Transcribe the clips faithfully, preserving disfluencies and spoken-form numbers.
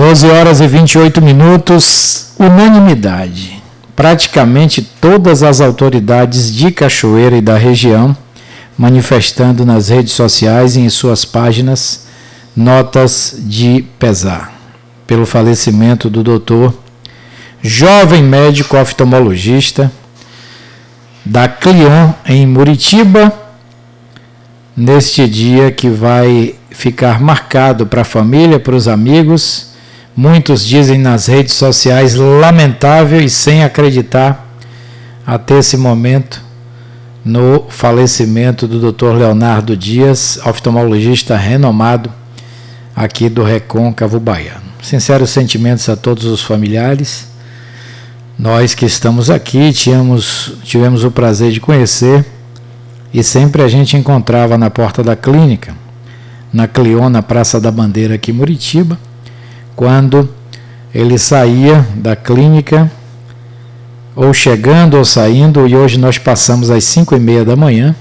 doze horas e vinte e oito minutos, unanimidade. Praticamente todas as autoridades de Cachoeira e da região manifestando nas redes sociais e em suas páginas notas de pesar pelo falecimento do doutor, jovem médico oftalmologista da Clion em Muritiba, neste dia que vai ficar marcado para a família, para os amigos. Muitos dizem nas redes sociais, lamentável e sem acreditar até esse momento no falecimento do doutor Leonardo Dias, oftalmologista renomado aqui do Recôncavo Baiano. Sinceros sentimentos a todos os familiares. Nós que estamos aqui tínhamos, tivemos o prazer de conhecer e sempre a gente encontrava na porta da clínica, na Clion, na Praça da Bandeira aqui em Muritiba, quando ele saía da clínica, ou chegando ou saindo, e hoje nós passamos às cinco e meia da manhã,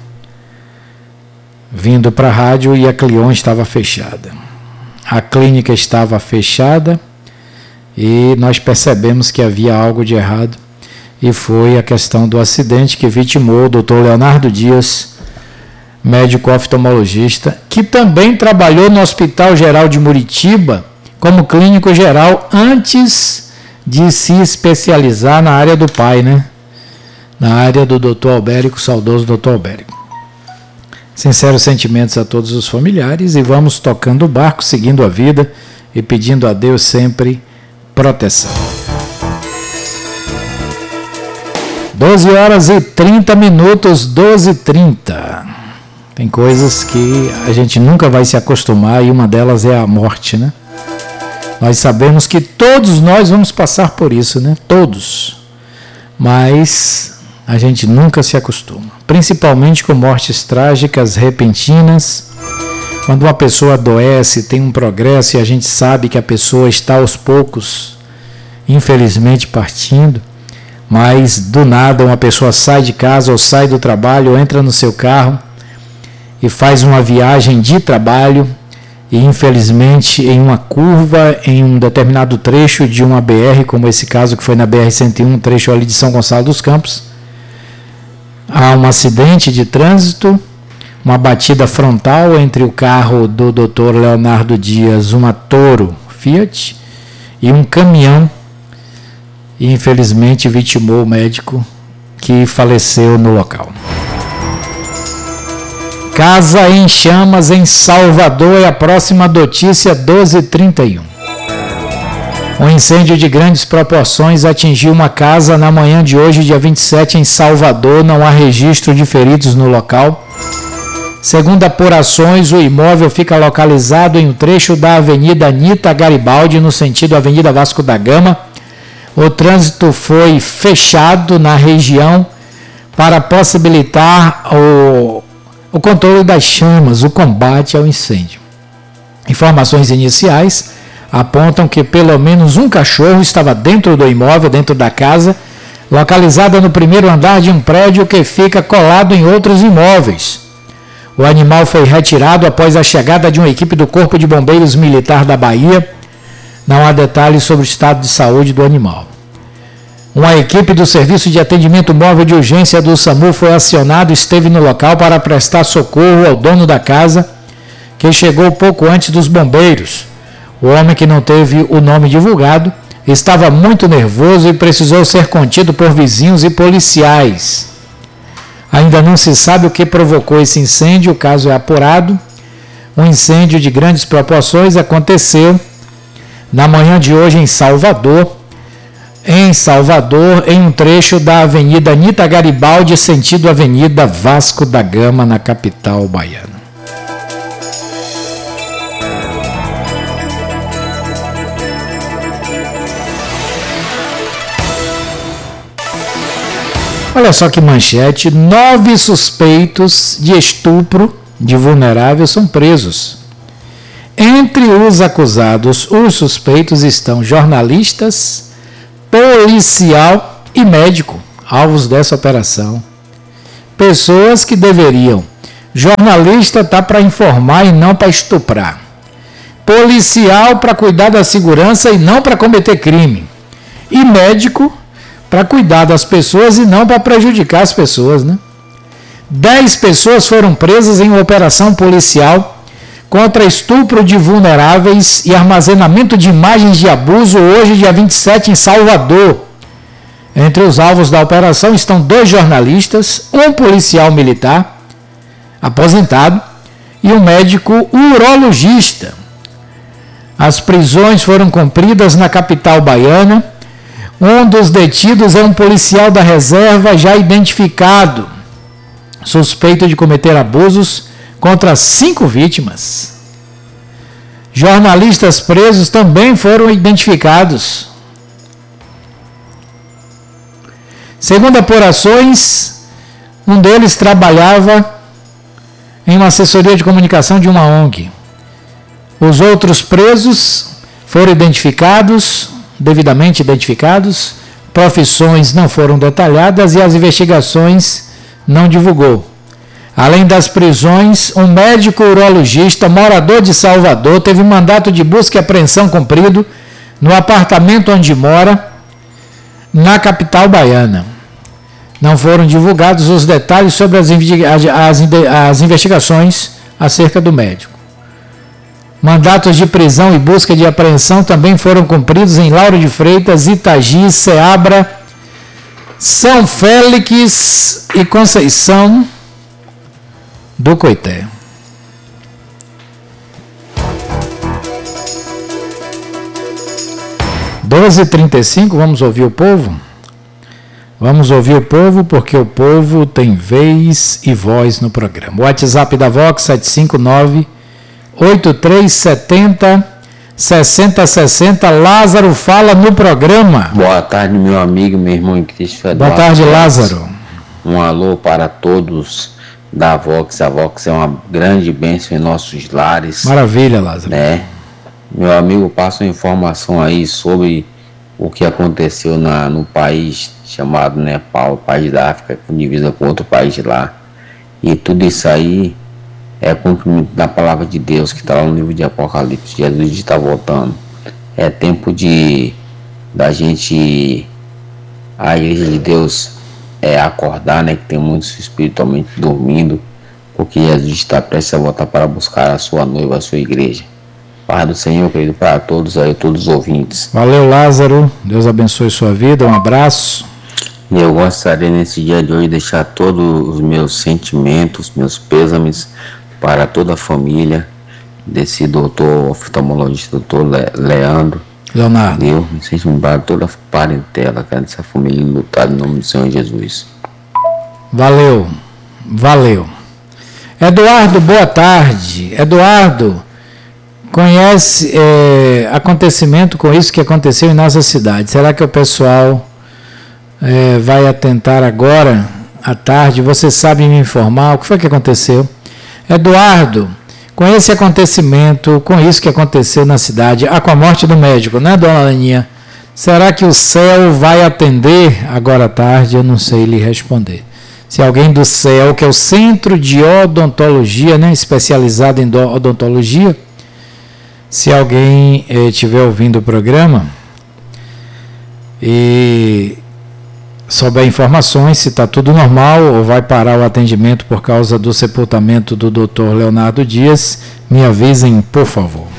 vindo para a rádio e a Clion estava fechada. A clínica estava fechada e nós percebemos que havia algo de errado, e foi a questão do acidente que vitimou o doutor Leonardo Dias, médico oftalmologista, que também trabalhou no Hospital Geral de Muritiba como clínico geral antes de se especializar na área do pai, né? Na área do doutor Albérico, saudoso doutor Albérico. Sinceros sentimentos a todos os familiares e vamos tocando o barco, seguindo a vida e pedindo a Deus sempre proteção. doze horas e trinta minutos, doze e trinta. Tem coisas que a gente nunca vai se acostumar e uma delas é a morte, né? Nós sabemos que todos nós vamos passar por isso, né? Todos. Mas a gente nunca se acostuma. Principalmente com mortes trágicas, repentinas. Quando uma pessoa adoece, tem um progresso e a gente sabe que a pessoa está aos poucos, infelizmente, partindo. Mas do nada uma pessoa sai de casa ou sai do trabalho ou entra no seu carro e faz uma viagem de trabalho e infelizmente em uma curva, em um determinado trecho de uma B R, como esse caso que foi na B R cento e um, trecho ali de São Gonçalo dos Campos, há um acidente de trânsito, uma batida frontal entre o carro do doutor Leonardo Dias, uma Toro Fiat, e um caminhão, e infelizmente vitimou o médico que faleceu no local. Casa em chamas em Salvador é a próxima notícia, doze e trinta e um. Um incêndio de grandes proporções atingiu uma casa na manhã de hoje, dia vinte e sete, em Salvador. Não há registro de feridos no local. Segundo apurações, o imóvel fica localizado em um trecho da Avenida Anita Garibaldi, no sentido Avenida Vasco da Gama. O trânsito foi fechado na região para possibilitar o, o controle das chamas, o combate ao incêndio. Informações iniciais apontam que pelo menos um cachorro estava dentro do imóvel, dentro da casa, localizada no primeiro andar de um prédio que fica colado em outros imóveis. O animal foi retirado após a chegada de uma equipe do Corpo de Bombeiros Militar da Bahia. Não há detalhes sobre o estado de saúde do animal. Uma equipe do Serviço de Atendimento Móvel de Urgência do SAMU foi acionada e esteve no local para prestar socorro ao dono da casa, que chegou pouco antes dos bombeiros. O homem, que não teve o nome divulgado, estava muito nervoso e precisou ser contido por vizinhos e policiais. Ainda não se sabe o que provocou esse incêndio, o caso é apurado. Um incêndio de grandes proporções aconteceu na manhã de hoje em Salvador, em Salvador, em um trecho da Avenida Anita Garibaldi, sentido Avenida Vasco da Gama, na capital baiana. Olha só que manchete: nove suspeitos de estupro de vulnerável são presos. Entre os acusados, os suspeitos estão jornalistas, policial e médico, alvos dessa operação. Pessoas que deveriam. Jornalista está para informar e não para estuprar. policial para cuidar da segurança e não para cometer crime, e médico para cuidar das pessoas e não para prejudicar as pessoas, né? Dez pessoas foram presas em uma operação policial contra estupro de vulneráveis e armazenamento de imagens de abuso hoje, dia vinte e sete, em Salvador. Entre os alvos da operação estão dois jornalistas, um policial militar aposentado e um médico urologista. As prisões foram cumpridas na capital baiana. Um dos detidos é um policial da reserva já identificado, suspeito de cometer abusos contra cinco vítimas. Jornalistas presos também foram identificados. Segundo apurações, um deles trabalhava em uma assessoria de comunicação de uma O N G. Os outros presos foram identificados, devidamente identificados, profissões não foram detalhadas e as investigações não divulgou. Além das prisões, um médico urologista, morador de Salvador, teve mandato de busca e apreensão cumprido no apartamento onde mora, na capital baiana. Não foram divulgados os detalhes sobre as, as, as investigações acerca do médico. Mandatos de prisão e busca de apreensão também foram cumpridos em Lauro de Freitas, Itagi, Ceabra, São Félix e Conceição do Coité. doze e trinta e cinco, vamos ouvir o povo? Vamos ouvir o povo, porque o povo tem vez e voz no programa. O WhatsApp da Vox, sete cinco nove, oito três sete zero, seis zero seis zero. Lázaro fala no programa. Boa tarde, meu amigo, meu irmão em Cristo. Boa tarde, Lázaro. Um alô para todos da Vox. A Vox é uma grande bênção em nossos lares. Maravilha, Lázaro. Né? Meu amigo, passa uma informação aí sobre o que aconteceu na, no país chamado Nepal, país da África, com divisa com outro país de lá. E tudo isso aí é cumprimento da palavra de Deus, que está lá no livro de Apocalipse. Jesus está voltando. É tempo de da gente, a igreja de Deus, é acordar, né? Que tem muitos espiritualmente dormindo, porque Jesus está prestes a voltar para buscar a sua noiva, a sua igreja. Paz do Senhor, querido, para todos aí, todos os ouvintes. Valeu, Lázaro. Deus abençoe sua vida. Um abraço. E eu gostaria nesse dia de hoje deixar todos os meus sentimentos, meus pêsames para toda a família desse doutor oftalmologista, doutor Le- Leandro. Leonardo. Eu me sinto para toda a parentela, cara, dessa família lutada em nome do Senhor Jesus. Valeu. Valeu. Eduardo, boa tarde. Eduardo, conhece é, acontecimento com isso que aconteceu em nossa cidade? Será que o pessoal é, vai atentar agora à tarde? Você sabe me informar o que foi que aconteceu? Eduardo, com esse acontecimento, com isso que aconteceu na cidade, ah, com a morte do médico, né, dona Laninha? Será que o céu vai atender agora à tarde? Eu não sei lhe responder. Se alguém do céu, que é o Centro de Odontologia, né, especializado em odontologia, se alguém estiver eh, ouvindo o programa e souber informações, se está tudo normal ou vai parar o atendimento por causa do sepultamento do doutor Leonardo Dias, me avisem, por favor.